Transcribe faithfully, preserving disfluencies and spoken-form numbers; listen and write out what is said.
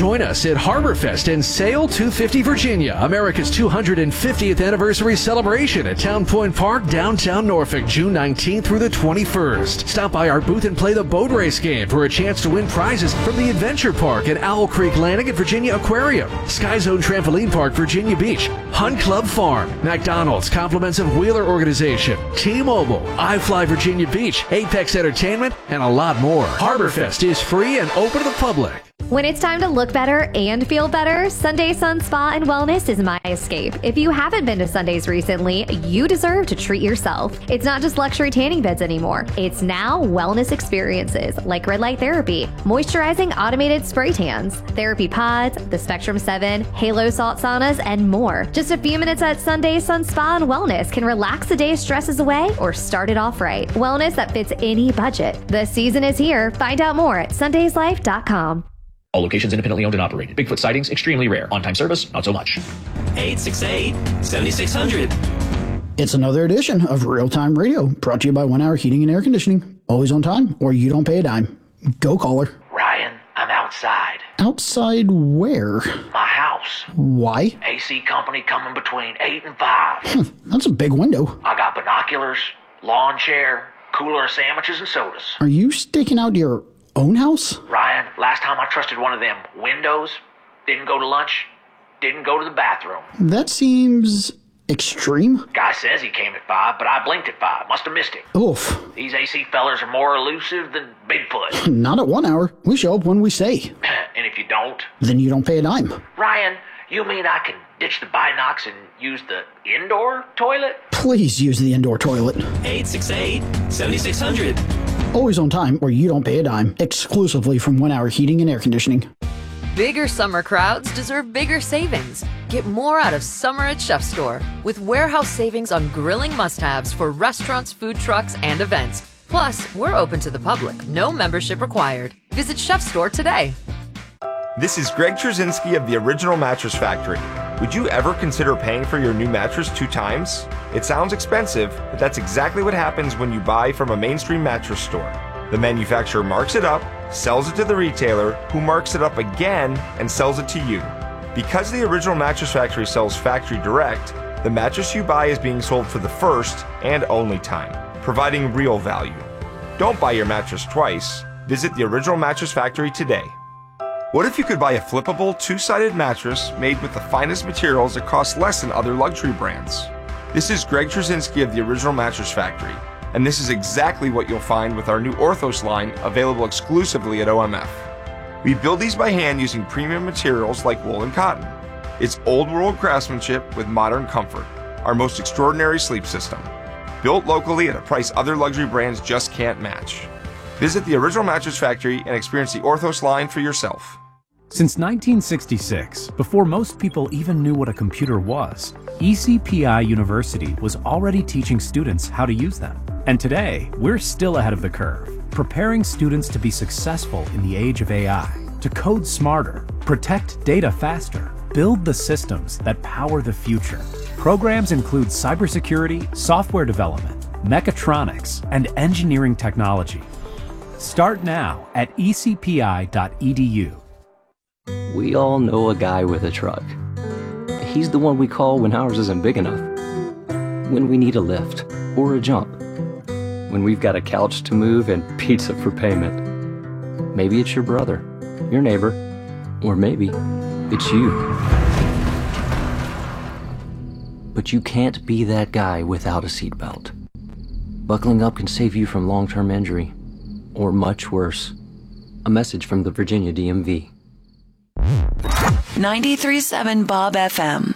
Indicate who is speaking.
Speaker 1: Join us at HarborFest in Sale two fifty, Virginia, America's two hundred fiftieth anniversary celebration at Town Point Park, downtown Norfolk, June nineteenth through the twenty-first. Stop by our booth and play the boat race game for a chance to win prizes from the Adventure Park at Owl Creek Landing at Virginia Aquarium, Sky Zone Trampoline Park, Virginia Beach, Hunt Club Farm, McDonald's, compliments of Wheeler Organization, T-Mobile, iFly Virginia Beach, Apex Entertainment, and a lot more. HarborFest is free and open to the public.
Speaker 2: When it's time to look better and feel better, Sunday Sun Spa and Wellness is my escape. If you haven't been to Sundays recently, you deserve to treat yourself. It's not just luxury tanning beds anymore. It's now wellness experiences like red light therapy, moisturizing automated spray tans, therapy pods, the Spectrum seven, Halo salt saunas, and more. Just a few minutes at Sunday Sun Spa and Wellness can relax the day's stresses away or start it off right. Wellness that fits any budget. The season is here. Find out more at sundays life dot com.
Speaker 3: All locations independently owned and operated. Bigfoot sightings, extremely rare. On-time service, not so much.
Speaker 4: eight six eight, seven six zero zero.
Speaker 5: It's another edition of Real Time Radio, brought to you by One Hour Heating and Air Conditioning. Always on time, or you don't pay a dime. Go, caller.
Speaker 6: Ryan, I'm outside.
Speaker 5: Outside where?
Speaker 6: My house.
Speaker 5: Why?
Speaker 6: A C company coming between eight and five.
Speaker 5: Hm, that's a big window.
Speaker 6: I got binoculars, lawn chair, cooler of sandwiches and sodas.
Speaker 5: Are you staking out your own house?
Speaker 6: Ryan, last time I trusted one of them windows, didn't go to lunch, didn't go to the bathroom.
Speaker 5: That seems extreme.
Speaker 6: Guy says he came at five, but I blinked at five. Must have missed it.
Speaker 5: Oof.
Speaker 6: These A C fellers are more elusive than Bigfoot.
Speaker 5: Not at one hour. We show up when we say.
Speaker 6: And if you don't?
Speaker 5: Then you don't pay a dime.
Speaker 6: Ryan, you mean I can ditch the binocs and use the indoor toilet?
Speaker 5: Please use the indoor toilet.
Speaker 4: eight six eight, seven six zero zero.
Speaker 5: Always on time, or you don't pay a dime. Exclusively from One Hour Heating and Air Conditioning.
Speaker 7: Bigger summer crowds deserve bigger savings. Get more out of summer at Chef Store with warehouse savings on grilling must-haves for restaurants, food trucks, and events. Plus, we're open to the public. No membership required. Visit Chef Store today.
Speaker 8: This is Greg Trzynski of the Original Mattress Factory. Would you ever consider paying for your new mattress two times? It sounds expensive, but that's exactly what happens when you buy from a mainstream mattress store. The manufacturer marks it up, sells it to the retailer, who marks it up again and sells it to you. Because the Original Mattress Factory sells factory direct, the mattress you buy is being sold for the first and only time, providing real value. Don't buy your mattress twice. Visit the Original Mattress Factory today. What if you could buy a flippable, two-sided mattress made with the finest materials that cost less than other luxury brands? This is Greg Trzynski of the Original Mattress Factory, and this is exactly what you'll find with our new Orthos line, available exclusively at O M F. We build these by hand using premium materials like wool and cotton. It's old-world craftsmanship with modern comfort, our most extraordinary sleep system. Built locally at a price other luxury brands just can't match. Visit the Original Mattress Factory and experience the Orthos line for yourself.
Speaker 9: Since nineteen sixty-six, before most people even knew what a computer was, E C P I University was already teaching students how to use them. And today, we're still ahead of the curve, preparing students to be successful in the age of A I, to code smarter, protect data faster, build the systems that power the future. Programs include cybersecurity, software development, mechatronics, and engineering technology. Start now at e c p i dot e d u.
Speaker 10: We all know a guy with a truck. He's the one we call when ours isn't big enough. When we need a lift or a jump. When we've got a couch to move and pizza for payment. Maybe it's your brother, your neighbor, or maybe it's you. But you can't be that guy without a seatbelt. Buckling up can save you from long-term injury, or much worse. A message from the Virginia D M V.
Speaker 11: ninety-three point seven Bob F M.